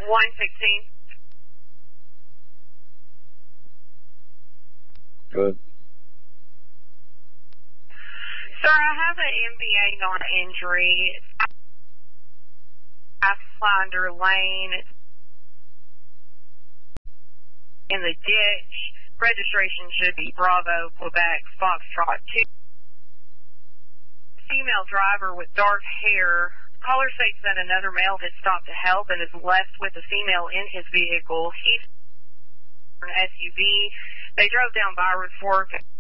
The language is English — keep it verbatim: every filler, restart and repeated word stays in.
one sixteen. Good. Sir, I have an M V A non-injury. Pathfinder Lane. In the ditch. Registration should be Bravo, Quebec, Foxtrot two. Female driver with dark hair. Caller states that another male had stopped to help and is left with a female in his vehicle. He's an S U V. They drove down Byron Fork.